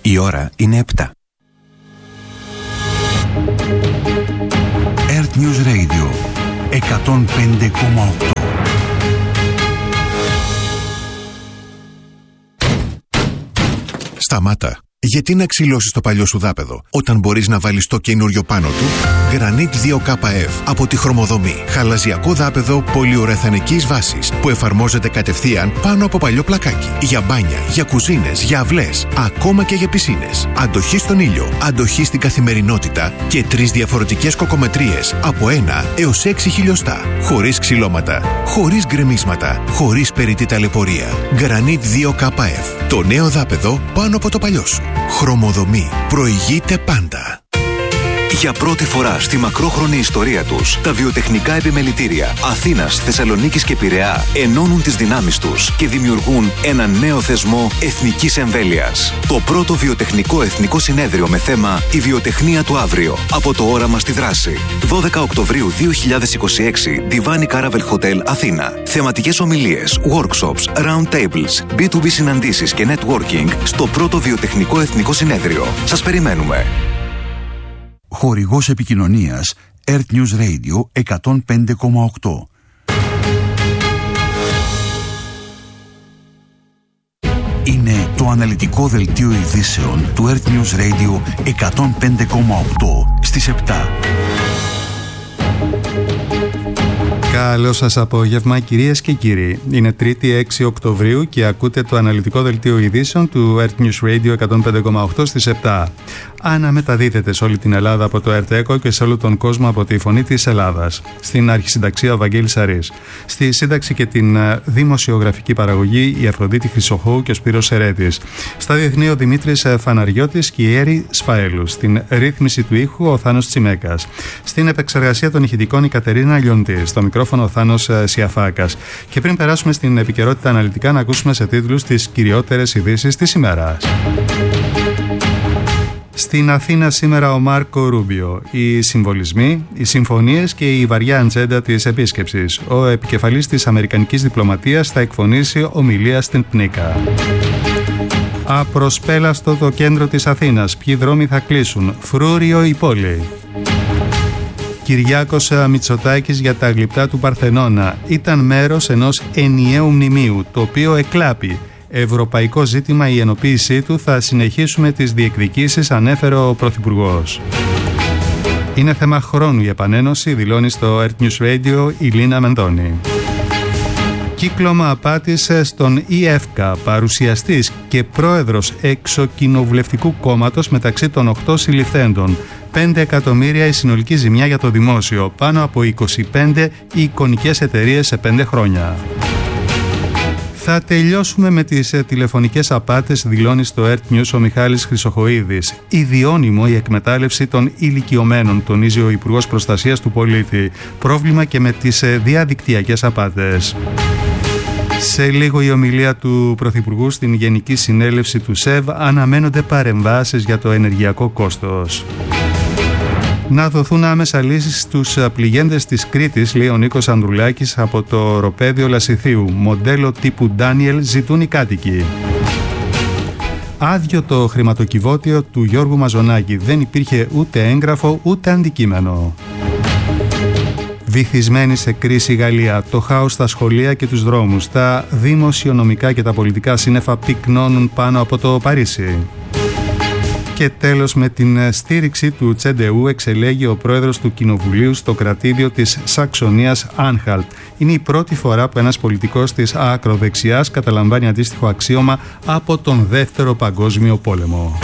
Η ώρα είναι 7. Earth News Radio 105,8. Σταμάτα. Γιατί να ξυλώσεις το παλιό σου δάπεδο όταν μπορείς να βάλεις το καινούριο πάνω του? Granit 2KF από τη Χρωμοδομή. Χαλαζιακό δάπεδο πολυουρεθανικής βάσης που εφαρμόζεται κατευθείαν πάνω από παλιό πλακάκι. Για μπάνια, για κουζίνες, για αυλές, ακόμα και για πισίνες. Αντοχή στον ήλιο, αντοχή στην καθημερινότητα και 3 διαφορετικές κοκομετρίες από 1 έως 6 χιλιοστά. Χωρίς ξυλώματα, χωρίς γκρεμίσματα, χωρίς περιττή ταλαιπωρία. Granit 2KF. Το νέο δάπεδο πάνω από το παλιό σου. Χρωμοδομή. Προηγείται πάντα. Για πρώτη φορά στη μακρόχρονη ιστορία τους, τα βιοτεχνικά επιμελητήρια Αθήνας, Θεσσαλονίκης και Πειραιά ενώνουν τις δυνάμεις τους και δημιουργούν ένα νέο θεσμό εθνικής εμβέλειας. Το πρώτο βιοτεχνικό εθνικό συνέδριο με θέμα «Η βιοτεχνία του αύριο». Από το όραμα στη δράση. 12 Οκτωβρίου 2026, Divani Caravel Hotel, Αθήνα. Θεματικές ομιλίες, workshops, round tables, B2B συναντήσεις και networking στο πρώτο βιοτεχνικό εθνικό συνέδριο. Σας περιμένουμε. Χορηγός επικοινωνίας Earth News Radio 105,8. Είναι το αναλυτικό δελτίο ειδήσεων του Earth News Radio 105,8 στις 7. Καλό σας απόγευμα, κυρίες και κύριοι. Είναι Τρίτη 6 Οκτωβρίου και ακούτε το αναλυτικό δελτίο ειδήσεων του Earth News Radio 105,8 στις 7. Αναμεταδίδεται σε όλη την Ελλάδα από το Earth και σε όλο τον κόσμο από τη Φωνή της Ελλάδας. Στην αρχισυνταξία ο Βαγγέλης Αρής. Στη σύνταξη και την δημοσιογραφική παραγωγή η Αφροδίτη Χρυσοχώου και ο Σπύρος Σερέτης. Στα διεθνή ο Δημήτρης Φαναριώτης και η Έρη Σφαέλου. Στην ρύθμιση του ήχου ο Θάνος Τσιμέκας. Στην επεξεργασία των ηχητικών η Κατερίνα Λιοντή. Στο μικρόφωνο ο Θάνος Σιαφάκας. Και πριν περάσουμε στην επικαιρότητα αναλυτικά, να ακούσουμε σε τίτλους τις κυριότερες ειδήσεις της ημέρας. Στην Αθήνα σήμερα ο Μάρκο Ρούμπιο. Οι συμβολισμοί, οι συμφωνίες και η βαριά ατζέντα της επίσκεψης. Ο επικεφαλής της Αμερικανικής διπλωματίας θα εκφωνήσει ομιλία στην ΠΝΙΚΑ. Απροσπέλαστο το κέντρο της Αθήνας. Ποιοι δρόμοι θα κλείσουν? Φρούριο η πόλη. Κυριάκος Μητσοτάκης για τα γλυπτά του Παρθενώνα. Ήταν μέρος ενός ενιαίου μνημείου, το οποίο εκλάπει. Ευρωπαϊκό ζήτημα η ενοποίησή του, θα συνεχίσουμε τις διεκδικήσεις, ανέφερε ο Πρωθυπουργός. Είναι θέμα χρόνου η επανένωση, δηλώνει στο Earth News Radio η Λίνα Μενδώνη. Κύκλωμα απάτης στον ΙΕΦΚΑ, παρουσιαστής και πρόεδρος εξοκοινοβουλευτικού κόμματος μεταξύ των 8 συλληφθέντων. 5 εκατομμύρια η συνολική ζημιά για το δημόσιο, πάνω από 25 εικονικές εταιρείες σε 5 χρόνια. Θα τελειώσουμε με τις τηλεφωνικές απάτες, δηλώνει στο Earth News ο Μιχάλης Χρυσοχοΐδης. Ιδιώνυμο η εκμετάλλευση των ηλικιωμένων, τονίζει ο Υπουργός Προστασίας του Πολίτη. Πρόβλημα και με τις διαδικτυακές απάτες. Σε λίγο η ομιλία του Πρωθυπουργού στην Γενική Συνέλευση του ΣΕΒ. Αναμένονται παρεμβάσεις για το ενεργειακό κόστος. Να δοθούν άμεσα λύσεις στους πληγέντες της Κρήτης, λέει ο Νίκος Ανδρουλάκης από το οροπέδιο Λασιθίου. Μοντέλο τύπου Ντάνιελ ζητούν οι κάτοικοι. Άδειο το χρηματοκιβώτιο του Γιώργου Μαζονάκη. Δεν υπήρχε ούτε έγγραφο ούτε αντικείμενο. Βυθισμένη σε κρίση η Γαλλία, το χάος στα σχολεία και τους δρόμους. Τα δημοσιονομικά και τα πολιτικά σύννεφα πυκνώνουν πάνω από το Παρίσι. Και τέλος, με την στήριξη του Τσεντεού εξελέγει ο πρόεδρος του Κοινοβουλίου στο κρατήδιο της Σαξονίας Άνχαλτ. Είναι η πρώτη φορά που ένας πολιτικός της ακροδεξιάς καταλαμβάνει αντίστοιχο αξίωμα από τον Δεύτερο Παγκόσμιο Πόλεμο.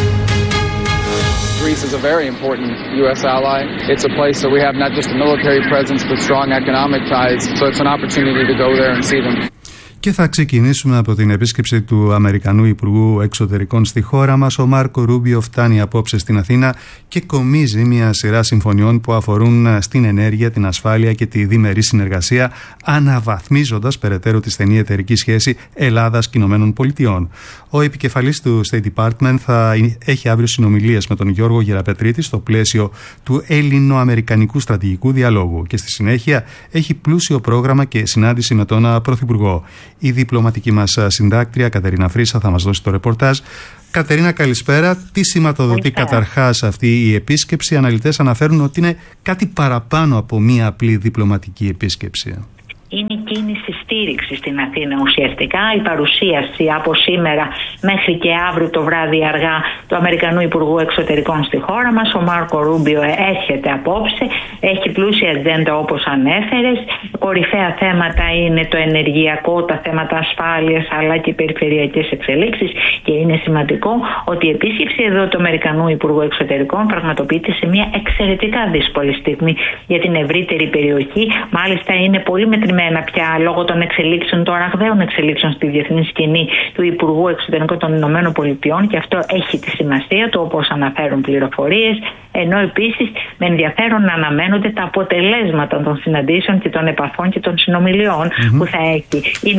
Greece is a very important U.S. ally. It's a place that we have not just a military presence but strong economic ties. So it's an opportunity to go there and see them. Και θα ξεκινήσουμε από την επίσκεψη του Αμερικανού Υπουργού Εξωτερικών στη χώρα μας. Ο Μάρκο Ρούμπιο φτάνει απόψε στην Αθήνα και κομίζει μια σειρά συμφωνιών που αφορούν στην ενέργεια, την ασφάλεια και τη διμερή συνεργασία, αναβαθμίζοντας περαιτέρω τη στενή εταιρική σχέση Ελλάδας-ΗΠΑ. Ο επικεφαλής του State Department θα έχει αύριο συνομιλίες με τον Γιώργο Γεραπετρίτη στο πλαίσιο του Έλληνο-Αμερικανικού Στρατηγικού Διαλόγου και στη συνέχεια έχει πλούσιο πρόγραμμα και συνάντηση με τον Πρωθυπουργό. Η διπλωματική μας συντάκτρια Κατερίνα Φρύσα θα μας δώσει το ρεπορτάζ. Κατερίνα, καλησπέρα. Τι σηματοδοτεί καταρχάς αυτή η επίσκεψη? Οι αναλυτές αναφέρουν ότι είναι κάτι παραπάνω από μία απλή διπλωματική επίσκεψη. Είναι κίνηση στήριξη στην Αθήνα ουσιαστικά. Η παρουσίαση από σήμερα μέχρι και αύριο το βράδυ αργά του Αμερικανού Υπουργού Εξωτερικών στη χώρα μας. Ο Μάρκο Ρούμπιο έρχεται απόψε. Έχει πλούσια ατζέντα όπως ανέφερες. Κορυφαία θέματα είναι το ενεργειακό, τα θέματα ασφάλειας αλλά και οι περιφερειακές εξελίξεις. Και είναι σημαντικό ότι η επίσκεψη εδώ του Αμερικανού Υπουργού Εξωτερικών πραγματοποιείται σε μια εξαιρετικά δύσκολη στιγμή για την ευρύτερη περιοχή. Μάλιστα είναι πολύ μετρημένα πια λόγω των εξελίξεων, των ραγδαίων εξελίξεων στη διεθνή σκηνή του Υπουργού Εξωτερικών των Ηνωμένων Πολιτειών, και αυτό έχει τη σημασία του, όπως αναφέρουν πληροφορίες. Ενώ επίσης με ενδιαφέρον να αναμένονται τα αποτελέσματα των συναντήσεων και των επαφών και των συνομιλιών που θα έχει. Είναι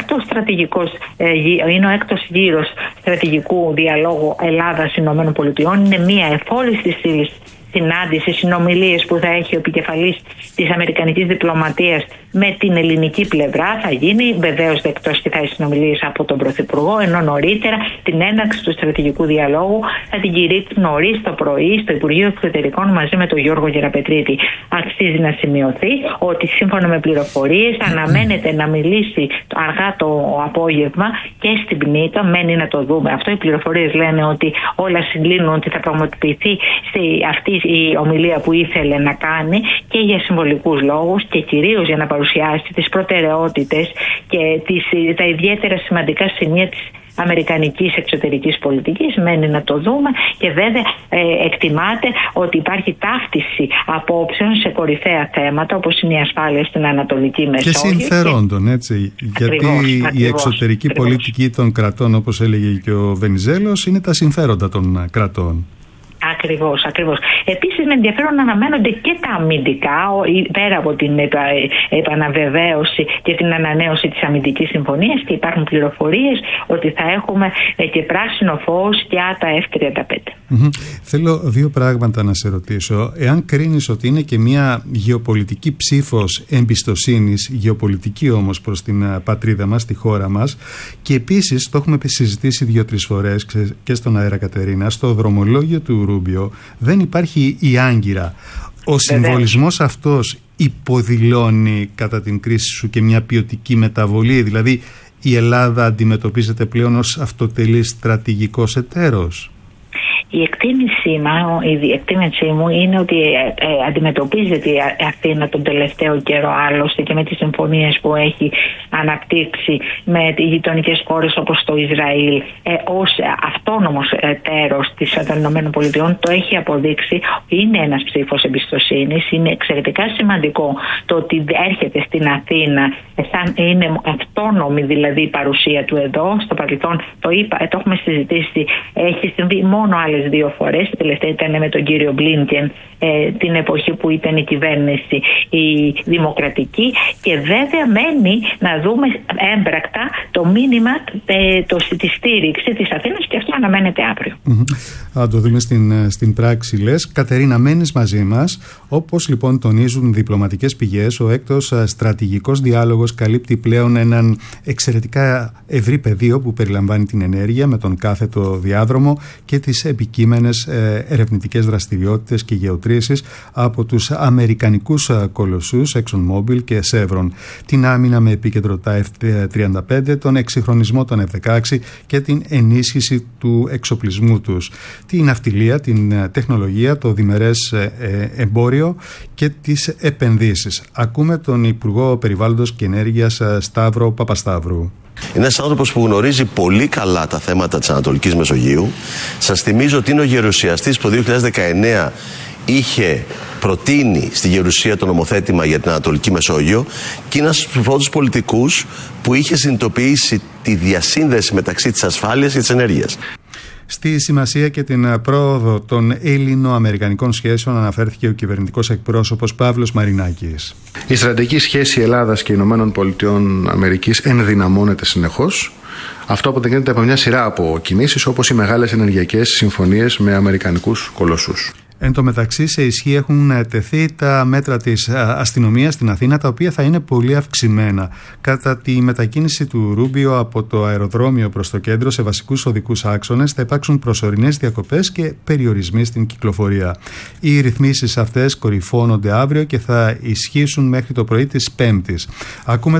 ο έκτος γύρος στρατηγικού διαλόγου Ελλάδας Ηνωμένων Πολιτειών. Είναι μια εφόλιστη συνάντηση, συνομιλίες που θα έχει ο επικεφαλής της αμερικανικής διπλωματίας με την ελληνική πλευρά. Θα γίνει βεβαίως δεκτός και θα έχει συνομιλίες από τον Πρωθυπουργό, ενώ νωρίτερα την έναρξη του στρατηγικού διαλόγου θα την κηρύξει νωρίς το πρωί στο Υπουργείο Εξωτερικών μαζί με τον Γιώργο Γεραπετρίτη. Αξίζει να σημειωθεί ότι σύμφωνα με πληροφορίες αναμένεται να μιλήσει αργά το απόγευμα και στην Πνήτο. Μένει να το δούμε αυτό. Οι πληροφορίες λένε ότι όλα συγκλίνουν ότι θα πραγματοποιηθεί αυτή η ομιλία που ήθελε να κάνει και για συμβολικούς λόγους και κυρίως για να παρουσιάσει τις προτεραιότητες και τα ιδιαίτερα σημαντικά σημεία της αμερικανικής εξωτερικής πολιτικής. Μένει να το δούμε και βέβαια εκτιμάται ότι υπάρχει ταύτιση απόψεων σε κορυφαία θέματα όπως είναι η ασφάλεια στην Ανατολική Μεσόγειο. Και συμφερόντων, έτσι. Γιατί η εξωτερική πολιτική των κρατών, όπως έλεγε και ο Βενιζέλος, είναι τα συμφέροντα των κρατών. Ακριβώς. Επίσης με ενδιαφέρον να αναμένονται και τα αμυντικά, πέρα από την επαναβεβαίωση και την ανανέωση της αμυντικής συμφωνίας, και υπάρχουν πληροφορίες ότι θα έχουμε και πράσινο φως για τα F-35. Θέλω δύο πράγματα να σε ρωτήσω. Εάν κρίνεις ότι είναι και μια γεωπολιτική ψήφος εμπιστοσύνης, γεωπολιτική όμως προς την πατρίδα μας, τη χώρα μας, και επίσης το έχουμε συζητήσει 2-3 φορές και στον αέρα, Κατερίνα, στο δρομολόγιο του Ρούμπιο δεν υπάρχει η άγκυρα. Ο συμβολισμός αυτός υποδηλώνει κατά την κρίση σου και μια ποιοτική μεταβολή, δηλαδή η Ελλάδα αντιμετωπίζεται πλέον ως αυτοτελής στρατηγικός εταίρος. Η εκτίμησή μου είναι ότι αντιμετωπίζεται η Αθήνα τον τελευταίο καιρό, άλλωστε και με τις συμφωνίες που έχει αναπτύξει με γειτονικές χώρες όπως το Ισραήλ ως αυτόνομος εταίρος των ΗΠΑ. Το έχει αποδείξει. Είναι ένας ψήφος εμπιστοσύνης. Είναι εξαιρετικά σημαντικό το ότι έρχεται στην Αθήνα, είναι αυτόνομη δηλαδή η παρουσία του εδώ. Στο παρελθόν το έχουμε συζητήσει, έχει συμβεί μόνο άλλες 2 φορές. Η τελευταία ήταν με τον κύριο Μπλίνκεν την εποχή που ήταν η κυβέρνηση η δημοκρατική, και βέβαια μένει να δούμε έμπρακτα το μήνυμα τη στήριξη της Αθήνας, και αυτό αναμένεται αύριο. Θα το δούμε στην πράξη, λες. Κατερίνα, μένεις μαζί μας. Όπως λοιπόν τονίζουν διπλωματικές πηγές, ο έκτος στρατηγικός διάλογος καλύπτει πλέον έναν εξαιρετικά ευρύ πεδίο που περιλαμβάνει την ενέργεια με τον κάθετο διάδρομο και τις επικείμενες ερευνητικές δραστηριότητες και γεωτρήσεις από τους αμερικανικούς κολοσσούς ExxonMobil και Chevron, την άμυνα με επίκεντρο τα F-35, τον εξυγχρονισμό των F-16 και την ενίσχυση του εξοπλισμού τους, την ναυτιλία, την τεχνολογία, το διμερές εμπόριο και τις επενδύσεις. Ακούμε τον Υπουργό Περιβάλλοντος και Ενέργειας Σταύρο Παπασταύρου. Είναι ένας άνθρωπος που γνωρίζει πολύ καλά τα θέματα της Ανατολικής Μεσογείου. Σας θυμίζω ότι είναι ο γερουσιαστής που το 2019 είχε προτείνει στη Γερουσία το νομοθέτημα για την Ανατολική Μεσόγειο, και είναι ένας από τους πρώτους πολιτικούς που είχε συνειδητοποιήσει τη διασύνδεση μεταξύ της ασφάλειας και της ενέργειας. Στη σημασία και την πρόοδο των ελληνο-αμερικανικών σχέσεων αναφέρθηκε ο κυβερνητικός εκπρόσωπος Παύλος Μαρινάκης. Η στρατηγική σχέση Ελλάδας και Ηνωμένων Πολιτειών Αμερικής ενδυναμώνεται συνεχώς. Αυτό αποδεικνύεται από μια σειρά από κινήσεις, όπως οι μεγάλες ενεργειακές συμφωνίες με αμερικανικούς κολοσσούς. Εν τω μεταξύ, σε ισχύ έχουν τεθεί τα μέτρα της αστυνομίας στην Αθήνα, τα οποία θα είναι πολύ αυξημένα. Κατά τη μετακίνηση του Ρούμπιο από το αεροδρόμιο προς το κέντρο σε βασικούς οδικούς άξονες θα υπάρξουν προσωρινές διακοπές και περιορισμοί στην κυκλοφορία. Οι ρυθμίσεις αυτές κορυφώνονται αύριο και θα ισχύσουν μέχρι το πρωί της Πέμπτης. Ακούμε